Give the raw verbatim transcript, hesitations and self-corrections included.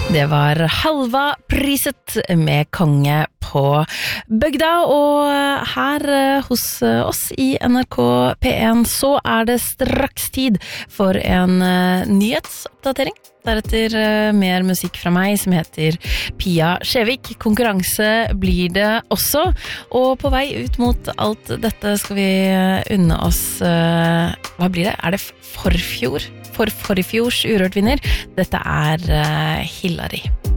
Det var Halva priset med konge på bygda, og her hos oss i N R K P en så er det straks tid for en nyhetsoppdatering. Deretter mer musikk fra meg som heter Pia Skjevik. Konkurranse blir det også, og på vei ut mot alt dette skal vi unne oss, hva blir det? Er det forfjor? For forfjors urørt vinner? Dette er Hillary.